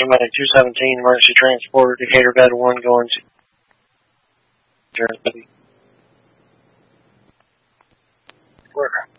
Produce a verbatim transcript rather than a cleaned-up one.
Medic two seventeen, emergency transport, Decatur Bed one going to... Worker.